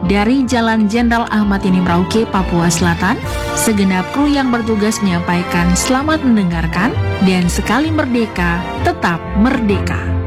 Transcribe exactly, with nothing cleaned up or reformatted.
Dari Jalan Jenderal Ahmad Yani Merauke, Papua Selatan, segenap kru yang bertugas menyampaikan selamat mendengarkan dan sekali merdeka, tetap merdeka.